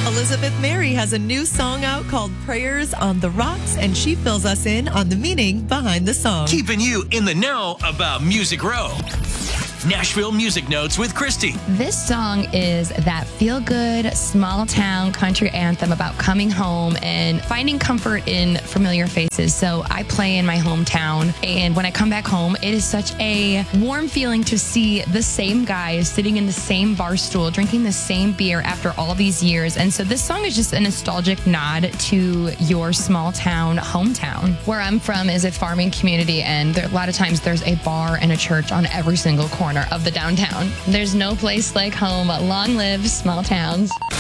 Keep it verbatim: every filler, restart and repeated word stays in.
Elizabeth Mary has a new song out called Prayers on the Rocks, and she fills us in on the meaning behind the song. Keeping you in the know about Music Row. Nashville Music Notes with Christy. This song is that feel-good, small-town country anthem about coming home and finding comfort in familiar faces. So I play in my hometown, and when I come back home, it is such a warm feeling to see the same guys sitting in the same bar stool, drinking the same beer after all these years. And so this song is just a nostalgic nod to your small-town hometown. Where I'm from is a farming community, and there, a lot of times there's a bar and a church on every single corner of the downtown. There's no place like home. Long live small towns.